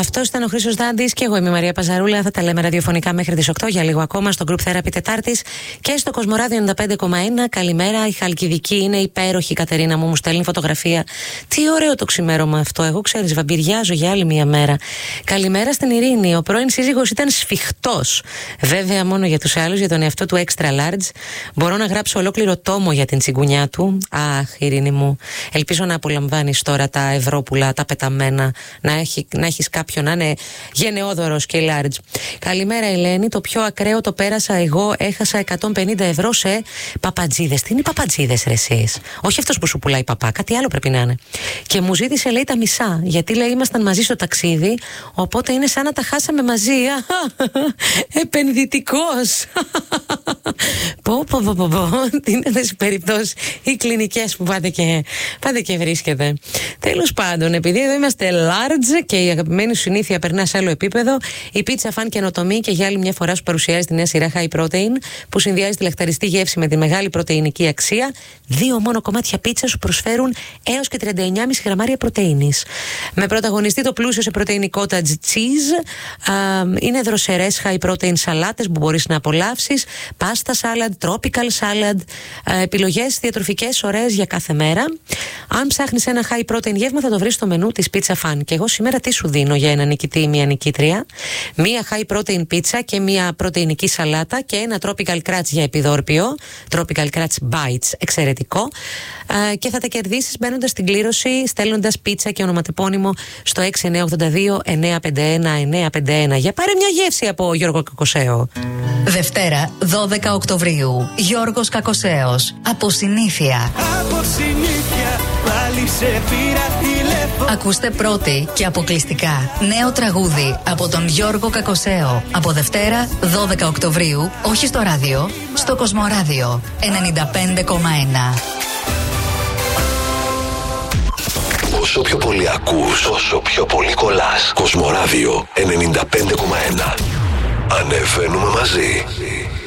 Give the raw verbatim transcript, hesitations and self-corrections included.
Αυτό ήταν ο Χρήστος Δάντης και εγώ είμαι η Μαρία Παζαρούλα. Θα τα λέμε ραδιοφωνικά μέχρι τις οκτώ για λίγο ακόμα στο Group Therapy Τετάρτης και στο Κοσμοράδιο ενενήντα πέντε κόμμα ένα. Καλημέρα, η Χαλκιδική είναι υπέροχη. Η Κατερίνα μου μου στέλνει φωτογραφία. Τι ωραίο το ξημέρωμα αυτό. Εγώ ξέρεις, βαμπυριάζω για άλλη μια μέρα. Καλημέρα στην Ειρήνη. Ο πρώην σύζυγος ήταν σφιχτός. Βέβαια, μόνο για τους άλλους, για τον εαυτό του extra large. Μπορώ να γράψω ολόκληρο τόμο για την τσιγκουνιά του. Αχ, Ειρήνη μου. Ελπίζω να απολαμβάνεις τώρα τα ευρώπουλα, τα πεταμένα. Να, έχει, να έχεις κάποιον να είναι γενναιόδωρος και large. Καλημέρα, Ελένη. Το πιο ακραίο το πέρασα εγώ. Έχασα εκατόν πενήντα ευρώ σε παπατζίδες. Τι είναι οι παπατζίδες, ρε εσείς? Όχι αυτός που σου πουλάει παπά, κάτι άλλο πρέπει να είναι. Και μου ζήτησε, λέει, τα μισά. Γιατί, λέει, ήμασταν μαζί στο ταξίδι. Οπότε είναι σαν να τα χάσαμε μαζί. Επενδυτικός. Πω, πω, πω, πω, πω. Τι είναι αυτές οι περιπτώσεις, οι κλινικές που πάτε και, πάτε και βρίσκετε. Τέλος πάντων, επειδή εδώ είμαστε large και η αγαπημένη σου συνήθεια περνά σε άλλο επίπεδο, η Pizza Fan καινοτομεί και για άλλη μια φορά σου παρουσιάζει τη νέα σειρά High Protein που συνδυάζει τη λαχταριστή γεύση με τη μεγάλη πρωτεϊνική αξία. Δύο μόνο κομμάτια πίτσα σου προσφέρουν έως και τριάντα εννιά κόμμα πέντε γραμμάρια πρωτεΐνης. Με πρωταγωνιστή το πλούσιο σε πρωτεϊνικότητα cheese. Α, είναι δροσερές high protein σαλάτες που μπορείς να απολαύσεις, πάστα salad, tropical salad, επιλογές διατροφικές ωραίες για κάθε μέρα. Αν ψάχνεις ένα high protein γεύμα θα το βρεις στο μενού της Pizza Fan. Και εγώ σήμερα τι σου δίνω για ένα νικητή ή μια νικήτρια? Μία high protein πίτσα και μία πρωτεϊνική σαλάτα και ένα tropical crunch για επιδόρπιο. Tropical crunch bites, εξαιρετικό. Ε, και θα τα κερδίσεις μπαίνοντας στην κλήρωση, στέλνοντας πίτσα και ονοματεπώνυμο στο έξι εννιά οκτώ δύο εννιά πέντε ένα εννιά πέντε ένα. Για πάρε μια γεύση από Γιώργο Κακοσέο. Δευτέρα, δώδεκα Οκτωβρίου. Γιώργος Κακοσέος. Από συνήθεια. Από συνήθεια, πάλι σε πήρα τηλέφωνο. Ακούστε πρώτη και αποκλειστικά νέο τραγούδι από τον Γιώργο Κακοσέο. Από Δευτέρα, δώδεκα Οκτωβρίου, όχι στο ράδιο, στο Κοσμοράδιο ενενήντα πέντε κόμμα ένα. Όσο πιο πολύ ακούς, όσο πιο πολύ κολλάς. Κοσμοράδιο ενενήντα πέντε κόμμα ένα. Ανεβαίνουμε μαζί.